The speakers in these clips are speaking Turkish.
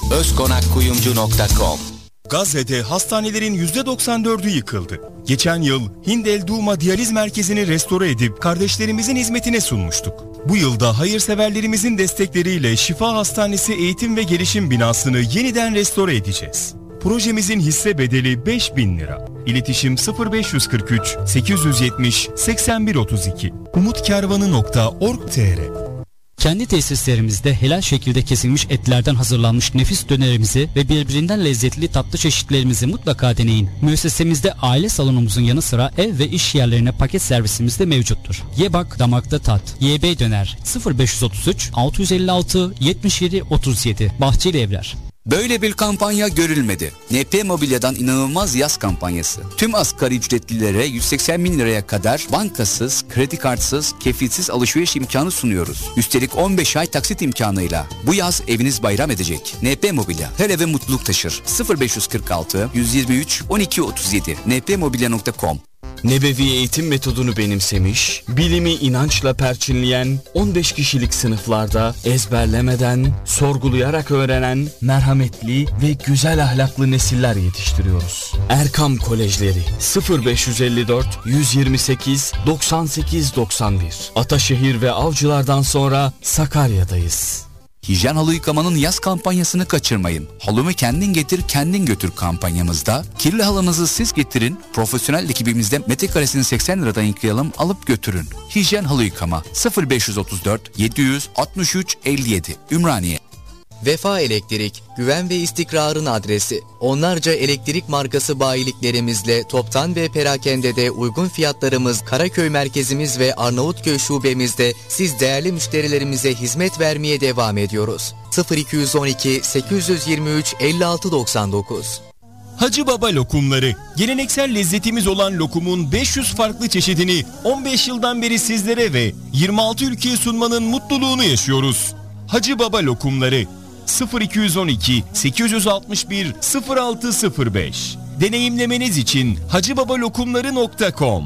özkonakkuyumcu.com. Gazze'de hastanelerin %94'ü yıkıldı. Geçen yıl Hindel Duma Diyaliz Merkezi'ni restore edip kardeşlerimizin hizmetine sunmuştuk. Bu yılda hayırseverlerimizin destekleriyle Şifa Hastanesi Eğitim ve Gelişim binasını yeniden restore edeceğiz. Projemizin hisse bedeli 5.000 lira. İletişim 0543 870 8132 umutkervanı.org.tr. Kendi tesislerimizde helal şekilde kesilmiş etlerden hazırlanmış nefis dönerimizi ve birbirinden lezzetli tatlı çeşitlerimizi mutlaka deneyin. Müessesemizde aile salonumuzun yanı sıra ev ve iş yerlerine paket servisimiz de mevcuttur. Ye bak damakta tat. YB Döner 0533 656 77 37 Bahçeli Evler. Böyle bir kampanya görülmedi. NP Mobilya'dan inanılmaz yaz kampanyası. Tüm asgari ücretlilere 180 bin liraya kadar bankasız, kredi kartsız, kefilsiz alışveriş imkanı sunuyoruz. Üstelik 15 ay taksit imkanıyla. Bu yaz eviniz bayram edecek. NP Mobilya her eve mutluluk taşır. 0546 123 12 37 npmobilya.com. Nebevi eğitim metodunu benimsemiş, bilimi inançla perçinleyen, 15 kişilik sınıflarda ezberlemeden, sorgulayarak öğrenen, merhametli ve güzel ahlaklı nesiller yetiştiriyoruz. Erkam Kolejleri 0554 128 98 91. Ataşehir ve Avcılar'dan sonra Sakarya'dayız. Hijyen halı yıkamanın yaz kampanyasını kaçırmayın. Halımı kendin getir, kendin götür kampanyamızda kirli halınızı siz getirin, profesyonel ekibimizde metrekaresini 80 liradan yıkayalım, alıp götürün. Hijyen halı yıkama 0534 763 57 Ümraniye. Vefa Elektrik, güven ve istikrarın adresi. Onlarca elektrik markası bayiliklerimizle toptan ve perakendede uygun fiyatlarımız, Karaköy merkezimiz ve Arnavutköy şubemizde siz değerli müşterilerimize hizmet vermeye devam ediyoruz. 0212 823 56 99. Hacı Baba lokumları. Geleneksel lezzetimiz olan lokumun 500 farklı çeşidini 15 yıldan beri sizlere ve 26 ülkeye sunmanın mutluluğunu yaşıyoruz. Hacı Baba lokumları 0212 861 0605. Deneyimlemeniz için hacıbabalokumları.com.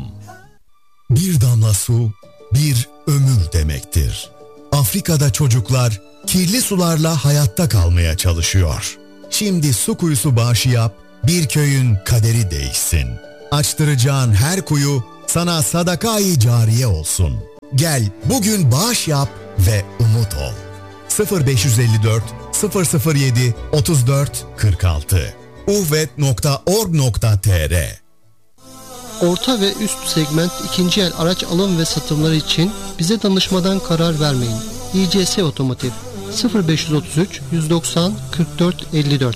Bir damla su, bir ömür demektir. Afrika'da çocuklar kirli sularla hayatta kalmaya çalışıyor. Şimdi su kuyusu bağışı yap, bir köyün kaderi değişsin. Açtıracağın her kuyu sana sadaka-i cariye olsun. Gel bugün bağış yap ve umut ol. 0554 007 34 46 uhvet.org.tr. Orta ve üst segment ikinci el araç alım ve satımları için bize danışmadan karar vermeyin. İCS Otomotiv 0533 190 44 54.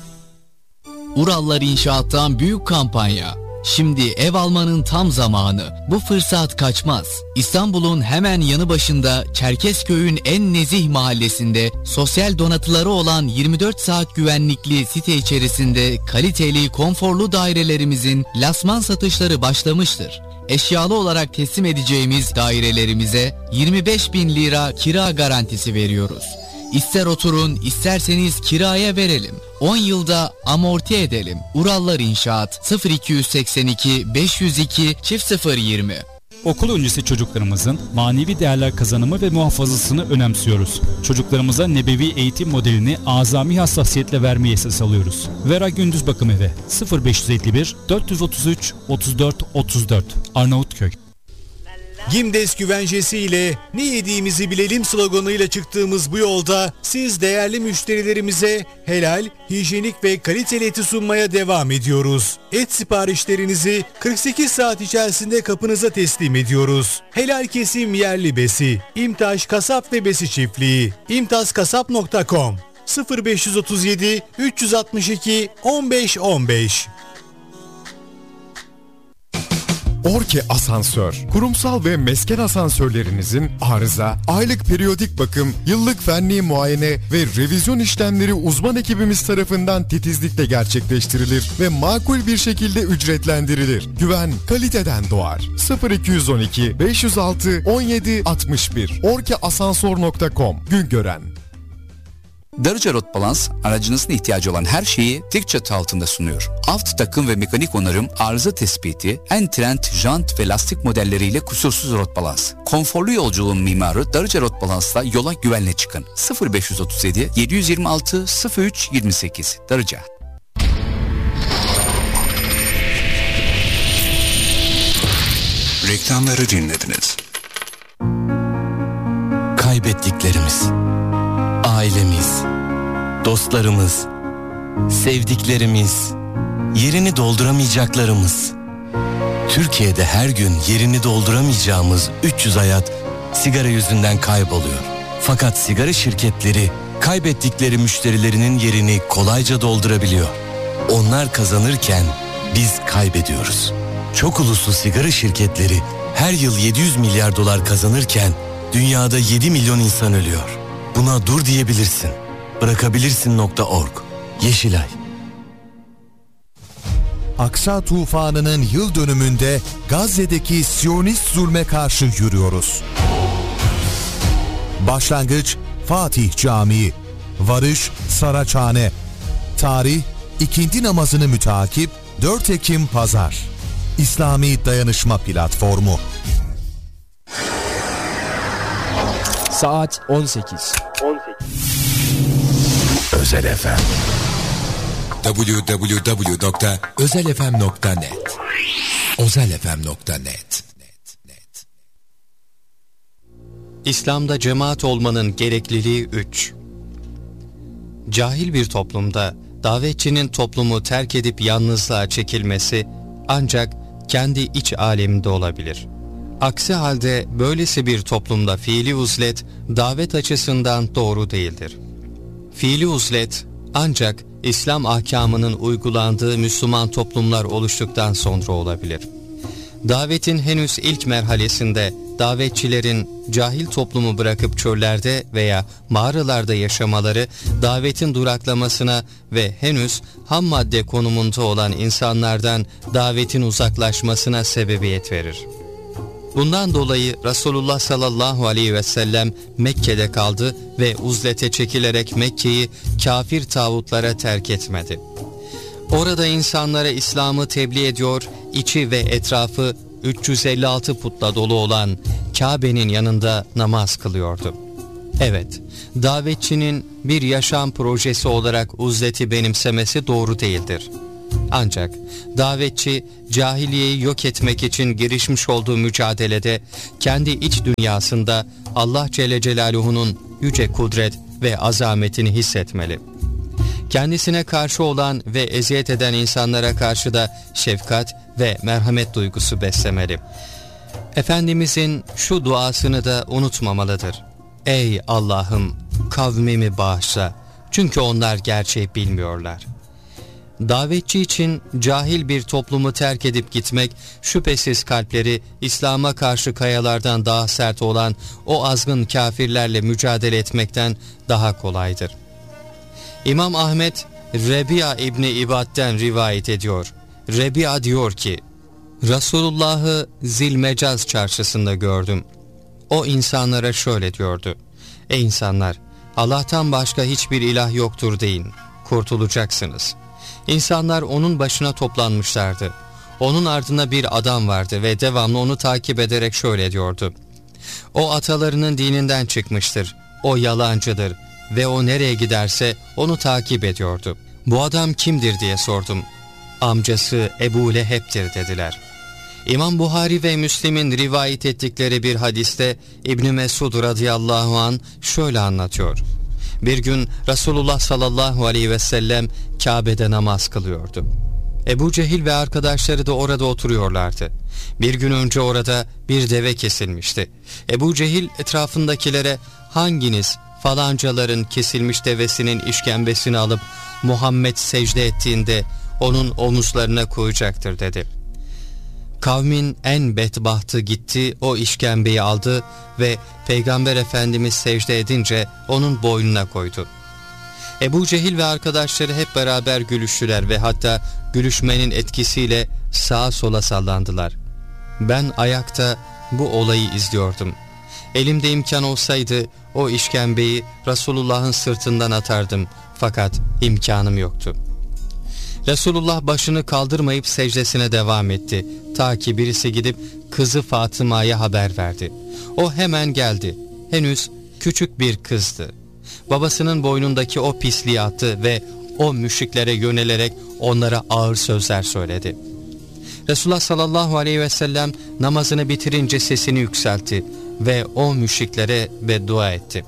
Urallar İnşaat'tan büyük kampanya. Şimdi ev almanın tam zamanı. Bu fırsat kaçmaz. İstanbul'un hemen yanı başında Çerkezköy'ün en nezih mahallesinde sosyal donatıları olan 24 saat güvenlikli site içerisinde kaliteli, konforlu dairelerimizin lasman satışları başlamıştır. Eşyalı olarak teslim edeceğimiz dairelerimize 25.000 lira kira garantisi veriyoruz. İster oturun, isterseniz kiraya verelim. 10 yılda amorti edelim. Urallar İnşaat 0282 502 0020. Okul öncesi çocuklarımızın manevi değerler kazanımı ve muhafazasını önemsiyoruz. Çocuklarımıza nebevi eğitim modelini azami hassasiyetle vermeyi esas alıyoruz. Vera Gündüz Bakım Evi 0551 433 34 34 Arnavutköy. Gimdes güvencesi ile ne yediğimizi bilelim sloganıyla çıktığımız bu yolda siz değerli müşterilerimize helal, hijyenik ve kaliteli eti sunmaya devam ediyoruz. Et siparişlerinizi 48 saat içerisinde kapınıza teslim ediyoruz. Helal kesim yerli besi. İmtaş Kasap ve Besi Çiftliği. imtazkasap.com 0537 362 15 15. Orke Asansör, kurumsal ve mesken asansörlerinizin arıza, aylık periyodik bakım, yıllık fenli muayene ve revizyon işlemleri uzman ekibimiz tarafından titizlikle gerçekleştirilir ve makul bir şekilde ücretlendirilir. Güven kaliteden doğar. 0212 506 17 61 orkeasansor.com Güngören. Darıca Rot Balans aracınızın ihtiyacı olan her şeyi tek çatı altında sunuyor. Aft takım ve mekanik onarım, arıza tespiti, en trend jant ve lastik modelleriyle kusursuz rot balans. Konforlu yolculuğun mimarı Darıca Rot Balans'la yola güvenle çıkın. 0537 726 03 28 Darıca. Reklamları dinlediniz. Kaybettiklerimiz, ailemiz, dostlarımız, sevdiklerimiz, yerini dolduramayacaklarımız. Türkiye'de her gün yerini dolduramayacağımız 300 hayat sigara yüzünden kayboluyor. Fakat sigara şirketleri kaybettikleri müşterilerinin yerini kolayca doldurabiliyor. Onlar kazanırken biz kaybediyoruz. Çok uluslu sigara şirketleri her yıl 700 milyar dolar kazanırken dünyada 7 milyon insan ölüyor. Buna dur diyebilirsin. Bırakabilirsin.org. Yeşilay. Aksa tufanının yıl dönümünde Gazze'deki Siyonist zulme karşı yürüyoruz. Başlangıç Fatih Camii, varış Saraçhane. Tarih ikindi namazını müteakip 4 Ekim Pazar. İslami Dayanışma Platformu. Saat 18. Özel FM. www.özelfm.net. özelfm.net. İslam'da cemaat olmanın gerekliliği 3. Cahil bir toplumda davetçinin toplumu terk edip yalnızlığa çekilmesi ancak kendi iç aleminde olabilir. Aksi halde böylesi bir toplumda fiili uzlet davet açısından doğru değildir. Fiili uzlet ancak İslam ahkamının uygulandığı Müslüman toplumlar oluştuktan sonra olabilir. Davetin henüz ilk merhalesinde davetçilerin cahil toplumu bırakıp çöllerde veya mağaralarda yaşamaları davetin duraklamasına ve henüz ham madde konumunda olan insanlardan davetin uzaklaşmasına sebebiyet verir. Bundan dolayı Resulullah sallallahu aleyhi ve sellem Mekke'de kaldı ve uzlete çekilerek Mekke'yi kafir tağutlara terk etmedi. Orada insanlara İslam'ı tebliğ ediyor, içi ve etrafı 356 putla dolu olan Kabe'nin yanında namaz kılıyordu. Evet, davetçinin bir yaşam projesi olarak uzleti benimsemesi doğru değildir. Ancak davetçi cahiliyeyi yok etmek için girişmiş olduğu mücadelede kendi iç dünyasında Allah Celle Celaluhu'nun yüce kudret ve azametini hissetmeli. Kendisine karşı olan ve eziyet eden insanlara karşı da şefkat ve merhamet duygusu beslemeli. Efendimizin şu duasını da unutmamalıdır. Ey Allah'ım, kavmimi bağışla, çünkü onlar gerçeği bilmiyorlar. Davetçi için cahil bir toplumu terk edip gitmek, şüphesiz kalpleri İslam'a karşı kayalardan daha sert olan o azgın kafirlerle mücadele etmekten daha kolaydır. İmam Ahmet, Rebi'a İbni İbad'den rivayet ediyor. Rebi'a diyor ki, Resulullah'ı Zilmecaz çarşısında gördüm. O insanlara şöyle diyordu: Ey insanlar, Allah'tan başka hiçbir ilah yoktur deyin, kurtulacaksınız. İnsanlar onun başına toplanmışlardı. Onun ardına bir adam vardı ve devamlı onu takip ederek şöyle diyordu: O atalarının dininden çıkmıştır, o yalancıdır ve o nereye giderse onu takip ediyordu. Bu adam kimdir diye sordum. Amcası Ebu Leheb'tir dediler. İmam Buhari ve Müslim'in rivayet ettikleri bir hadiste İbn Mesud radıyallahu an şöyle anlatıyor. Bir gün Resulullah sallallahu aleyhi ve sellem Kabe'de namaz kılıyordu. Ebu Cehil ve arkadaşları da orada oturuyorlardı. Bir gün önce orada bir deve kesilmişti. Ebu Cehil etrafındakilere hanginiz falancaların kesilmiş devesinin işkembesini alıp Muhammed secde ettiğinde onun omuzlarına koyacaktır dedi. Kavmin en bedbahtı gitti, o işkembeyi aldı ve Peygamber Efendimiz secde edince onun boynuna koydu. Ebu Cehil ve arkadaşları hep beraber gülüştüler ve hatta gülüşmenin etkisiyle sağa sola sallandılar. Ben ayakta bu olayı izliyordum. Elimde imkan olsaydı o işkembeyi Resulullah'ın sırtından atardım. Fakat imkanım yoktu. Resulullah başını kaldırmayıp secdesine devam etti. Ta ki birisi gidip kızı Fatıma'ya haber verdi. O hemen geldi. Henüz küçük bir kızdı. Babasının boynundaki o pisliği attı ve o müşriklere yönelerek onlara ağır sözler söyledi. Resulullah sallallahu aleyhi ve sellem namazını bitirince sesini yükseltti ve o müşriklere beddua etti.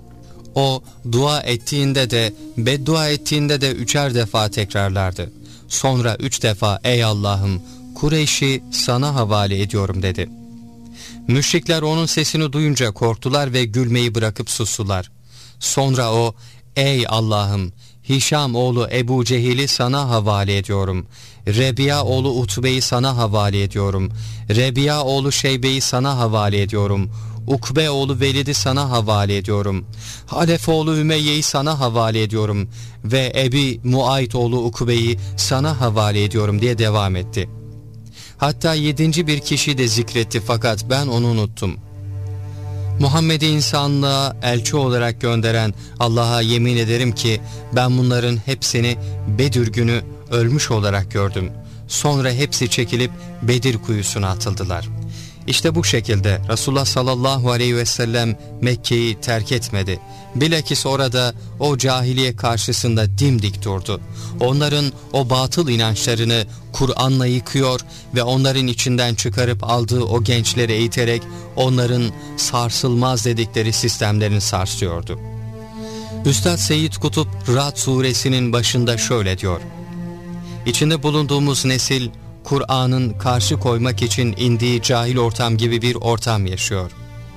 O dua ettiğinde de beddua ettiğinde de 3'er defa tekrarlardı. Sonra 3 defa ey Allah'ım Kureyş'i sana havale ediyorum dedi. Müşrikler onun sesini duyunca korktular ve gülmeyi bırakıp sustular. Sonra o ey Allah'ım Hişam oğlu Ebu Cehil'i sana havale ediyorum. Rebiya oğlu Utbe'yi sana havale ediyorum. Rebiya oğlu Şeybe'yi sana havale ediyorum. Ukbe oğlu Velid'i sana havale ediyorum. Halef oğlu Ümeyye'yi sana havale ediyorum. Ve Ebi Muayt oğlu Ukbe'yi sana havale ediyorum diye devam etti. Hatta 7. bir kişi de zikretti fakat ben onu unuttum. Muhammed'i insanlığa elçi olarak gönderen Allah'a yemin ederim ki ben bunların hepsini Bedir günü ölmüş olarak gördüm. Sonra hepsi çekilip Bedir kuyusuna atıldılar. İşte bu şekilde Resulullah sallallahu aleyhi ve sellem Mekke'yi terk etmedi. Bilakis orada o cahiliye karşısında dimdik durdu. Onların o batıl inançlarını Kur'an'la yıkıyor ve onların içinden çıkarıp aldığı o gençleri eğiterek onların sarsılmaz dedikleri sistemlerini sarsıyordu. Üstad Seyyid Kutup Ra'd suresinin başında şöyle diyor: İçinde bulunduğumuz nesil Kur'an'ın karşı koymak için indiği cahil ortam gibi bir ortam yaşıyor.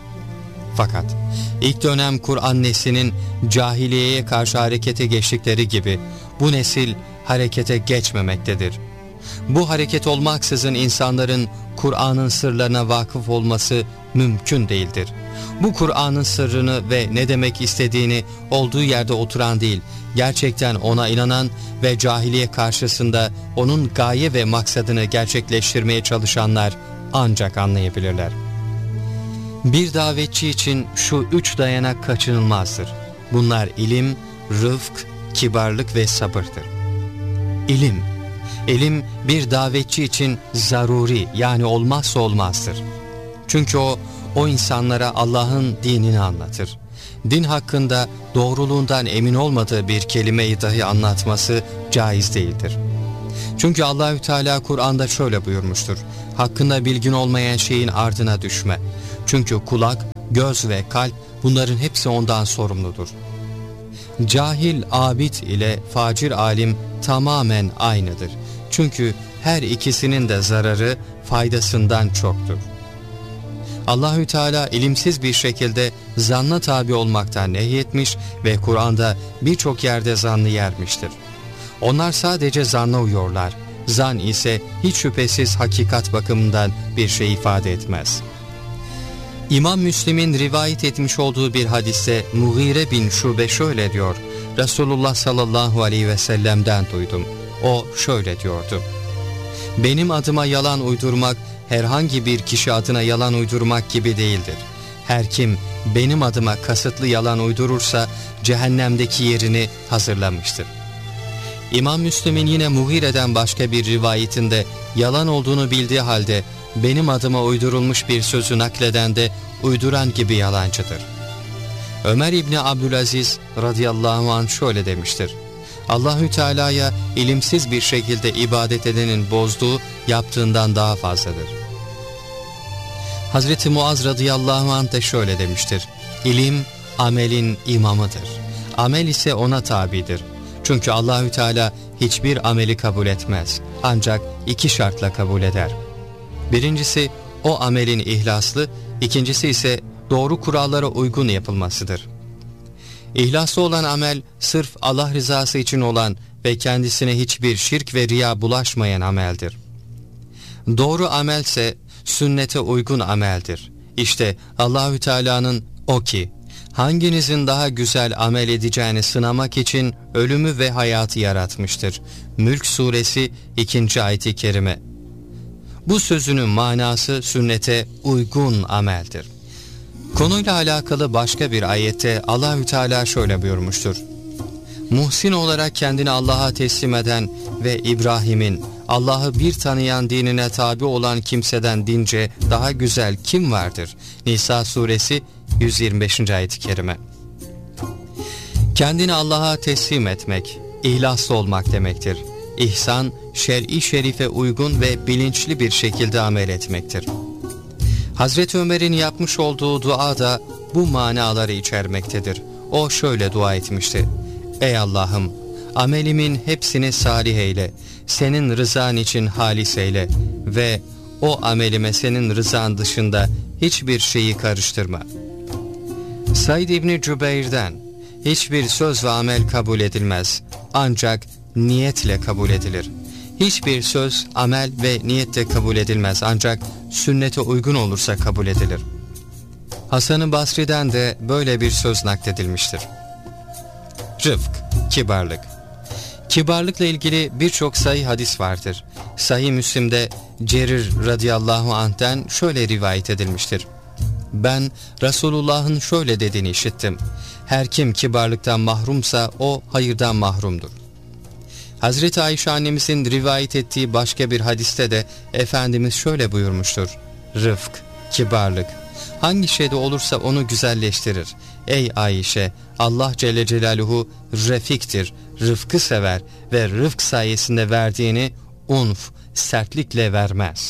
Fakat ilk dönem Kur'an neslinin cahiliyeye karşı harekete geçtikleri gibi bu nesil harekete geçmemektedir. Bu hareket olmaksızın insanların Kur'an'ın sırlarına vakıf olması mümkün değildir. Bu Kur'an'ın sırrını ve ne demek istediğini olduğu yerde oturan değil, gerçekten ona inanan ve cahiliye karşısında onun gaye ve maksadını gerçekleştirmeye çalışanlar ancak anlayabilirler. Bir davetçi için şu 3 dayanak kaçınılmazdır. Bunlar ilim, rıfk, kibarlık ve sabırdır. İlim bir davetçi için zaruri yani olmazsa olmazdır. Çünkü o insanlara Allah'ın dinini anlatır. Din hakkında doğruluğundan emin olmadığı bir kelimeyi dahi anlatması caiz değildir. Çünkü Allahü Teala Kur'an'da şöyle buyurmuştur: hakkında bilgin olmayan şeyin ardına düşme. Çünkü kulak, göz ve kalp bunların hepsi ondan sorumludur. Cahil abid ile facir alim tamamen aynıdır. Çünkü her ikisinin de zararı faydasından çoktur. Allahü Teala ilimsiz bir şekilde zanna tabi olmaktan nehyetmiş ve Kur'an'da birçok yerde zannı yermiştir. Onlar sadece zanna uyuyorlar. Zan ise hiç şüphesiz hakikat bakımından bir şey ifade etmez. İmam Müslim'in rivayet etmiş olduğu bir hadiste Mughire bin Şube şöyle diyor: Resulullah sallallahu aleyhi ve sellem'den duydum. O şöyle diyordu: benim adıma yalan uydurmak herhangi bir kişi adına yalan uydurmak gibi değildir. Her kim benim adıma kasıtlı yalan uydurursa cehennemdeki yerini hazırlamıştır. İmam Müslim'in yine Mughire'den başka bir rivayetinde yalan olduğunu bildiği halde benim adıma uydurulmuş bir sözü nakleden de uyduran gibi yalancıdır. Ömer İbni Abdülaziz radıyallahu anh şöyle demiştir: Allahü Teala'ya ilimsiz bir şekilde ibadet edenin bozduğu yaptığından daha fazladır. Hazreti Muaz radıyallahu anh de şöyle demiştir: İlim amelin imamıdır. Amel ise ona tabidir. Çünkü Allahü Teala hiçbir ameli kabul etmez. Ancak 2 şartla kabul eder. Birincisi o amelin ihlaslı, ikincisi ise doğru kurallara uygun yapılmasıdır. İhlaslı olan amel sırf Allah rızası için olan ve kendisine hiçbir şirk ve riya bulaşmayan ameldir. Doğru amelse sünnete uygun ameldir. İşte Allahü Teala'nın o ki hanginizin daha güzel amel edeceğini sınamak için ölümü ve hayatı yaratmıştır. Mülk suresi 2. ayet-i kerime. Bu sözünün manası sünnete uygun ameldir. Konuyla alakalı başka bir ayette Allahü Teala şöyle buyurmuştur. Muhsin olarak kendini Allah'a teslim eden ve İbrahim'in Allah'ı bir tanıyan dinine tabi olan kimseden dince daha güzel kim vardır? Nisa suresi 125. ayet-i kerime. Kendini Allah'a teslim etmek, ihlaslı olmak demektir. İhsan, şer'i şerife uygun ve bilinçli bir şekilde amel etmektir. Hazreti Ömer'in yapmış olduğu dua da bu manaları içermektedir. O şöyle dua etmişti. Ey Allah'ım, amelimin hepsini salih eyle, senin rızan için halis eyle ve o amelime senin rızan dışında hiçbir şeyi karıştırma. Said İbni Cübeyr'den hiçbir söz ve amel kabul edilmez, ancak niyetle kabul edilir. Hiçbir söz, amel ve niyette kabul edilmez, ancak sünnete uygun olursa kabul edilir. Hasan-ı Basri'den de böyle bir söz nakledilmiştir. Rıfk, kibarlık. Kibarlıkla ilgili birçok sahih hadis vardır. Sahih Müslim'de Cerir radıyallahu anh'ten şöyle rivayet edilmiştir. Ben Resulullah'ın şöyle dediğini işittim. Her kim kibarlıktan mahrumsa o hayırdan mahrumdur. Hazreti Ayşe annemizin rivayet ettiği başka bir hadiste de Efendimiz şöyle buyurmuştur. Rıfk, kibarlık. Hangi şeyde olursa onu güzelleştirir. Ey Ayşe, Allah Celle Celaluhu refiktir, rıfkı sever ve rıfk sayesinde verdiğini unf, sertlikle vermez.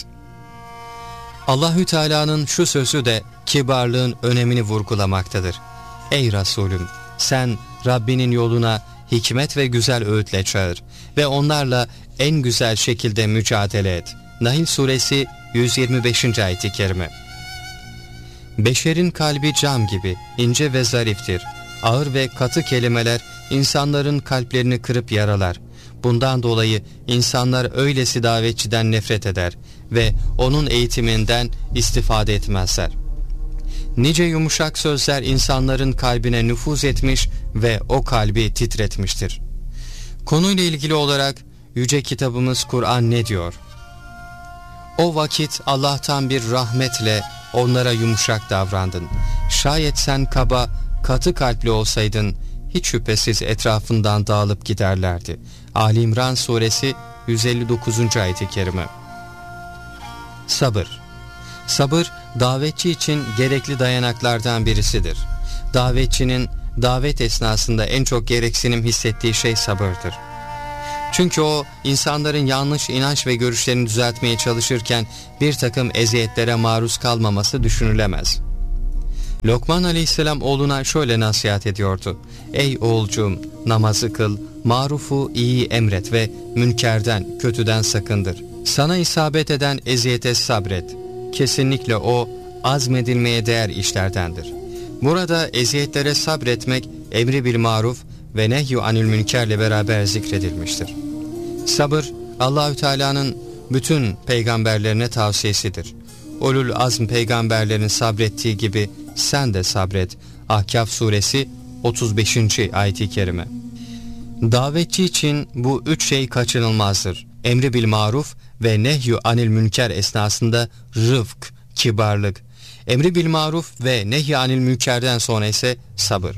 Allahü Teala'nın şu sözü de kibarlığın önemini vurgulamaktadır. Ey Resulüm, sen Rabbinin yoluna hikmet ve güzel öğütle çağır ve onlarla en güzel şekilde mücadele et. Nahl suresi 125. ayet-i kerime. Beşerin kalbi cam gibi ince ve zariftir. Ağır ve katı kelimeler insanların kalplerini kırıp yaralar. Bundan dolayı insanlar öylesi davetçiden nefret eder ve onun eğitiminden istifade etmezler. Nice yumuşak sözler insanların kalbine nüfuz etmiş ve o kalbi titretmiştir. Konuyla ilgili olarak yüce kitabımız Kur'an ne diyor? O vakit Allah'tan bir rahmetle onlara yumuşak davrandın. Şayet sen kaba, katı kalpli olsaydın hiç şüphesiz etrafından dağılıp giderlerdi. Ali İmran suresi 159. ayet-i kerime. Sabır. Sabır, davetçi için gerekli dayanaklardan birisidir. Davetçinin davet esnasında en çok gereksinim hissettiği şey sabırdır. Çünkü o, insanların yanlış inanç ve görüşlerini düzeltmeye çalışırken bir takım eziyetlere maruz kalmaması düşünülemez. Lokman aleyhisselam oğluna şöyle nasihat ediyordu. Ey oğulcuğum, namazı kıl, marufu iyi emret ve münkerden, kötüden sakındır. Sana isabet eden eziyete sabret. Kesinlikle o, azmedilmeye değer işlerdendir. Burada eziyetlere sabretmek, emri bil maruf ve nehy anil münkerle beraber zikredilmiştir. Sabır, Allahü Teala'nın bütün peygamberlerine tavsiyesidir. Ulul azm peygamberlerin sabrettiği gibi sen de sabret. Ahkaf suresi 35. ayet-i kerime. Davetçi için bu üç şey kaçınılmazdır. Emri bil maruf ve nehy anil münker esnasında rıfk, kibarlık. Emri bil maruf ve nehy anil münkerden sonra ise sabır.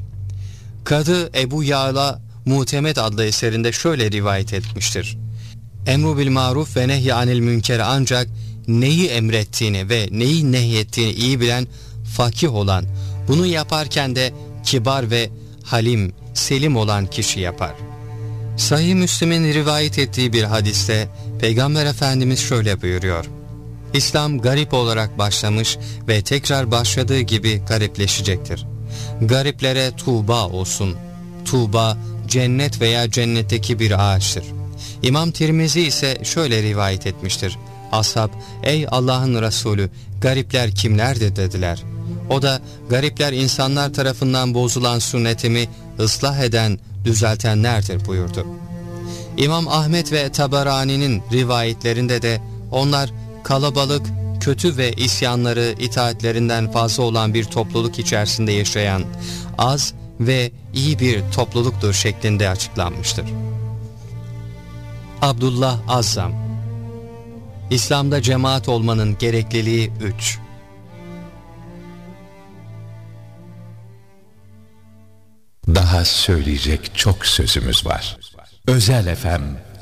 Kadı Ebu Ya'la Mutemed adlı eserinde şöyle rivayet etmiştir. Emru bil maruf ve nehy anil münker ancak neyi emrettiğini ve neyi nehyettiğini iyi bilen, fakih olan, bunu yaparken de kibar ve halim, selim olan kişi yapar. Sahih Müslim'in rivayet ettiği bir hadiste Peygamber Efendimiz şöyle buyuruyor. İslam garip olarak başlamış ve tekrar başladığı gibi garipleşecektir. Gariplere tuğba olsun. Tuğba, cennet veya cennetteki bir ağaçtır. İmam Tirmizi ise şöyle rivayet etmiştir. Ashab, ey Allah'ın Resulü, garipler kimlerdir dediler. O da, garipler insanlar tarafından bozulan sünnetimi ıslah eden, düzeltenlerdir buyurdu. İmam Ahmet ve Tabarani'nin rivayetlerinde de onlar kalabalık, kötü ve isyanları itaatlerinden fazla olan bir topluluk içerisinde yaşayan az ve iyi bir topluluktur şeklinde açıklanmıştır. Abdullah Azzam. İslam'da cemaat olmanın gerekliliği 3. Daha söyleyecek çok sözümüz var. Özel FM